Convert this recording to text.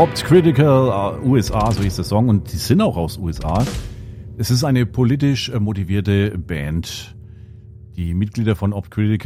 Opt Critical, USA, so hieß der Song, und die sind auch aus USA. Es ist eine politisch motivierte Band. Die Mitglieder von Opt Critical